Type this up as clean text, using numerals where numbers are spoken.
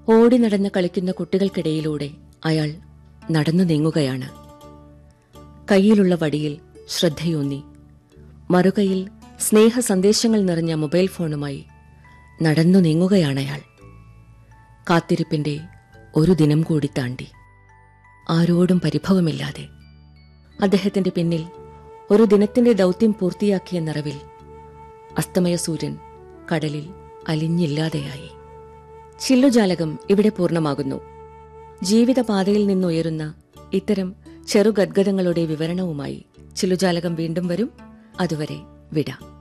ഓടി നടന്ന് കളിക്കുന്ന കുട്ടികൾക്കിടയിലൂടെ അയാൾ നടന്നു നീങ്ങുകയാണ്. കയ്യിലുള്ള വടിയിൽ ശ്രദ്ധയൂന്നി, മറുകൈയിൽ സ്നേഹ സന്ദേശങ്ങൾ നിറഞ്ഞ മൊബൈൽ ഫോണുമായി നടന്നു നീങ്ങുകയാണയാൾ. കാത്തിരിപ്പിന്റെ ഒരു ദിനം കൂടി താണ്ടി, ആരോടും പരിഭവമില്ലാതെ. അദ്ദേഹത്തിന്റെ പിന്നിൽ ഒരു ദിനത്തിന്റെ ദൗത്യം പൂർത്തിയാക്കിയ നിറവിൽ അസ്തമയ സൂര്യൻ കടലിൽ അലിഞ്ഞില്ലാതെയായി. ചില്ലുജാലകം ഇവിടെ പൂർണ്ണമാകുന്നു. ജീവിതപാതയിൽ നിന്നുയരുന്ന ഇത്തരം ചെറുഗദ്ഗതങ്ങളുടെ വിവരണവുമായി ചില്ലുജാലകം വീണ്ടും വരും. അതുവരെ വിട.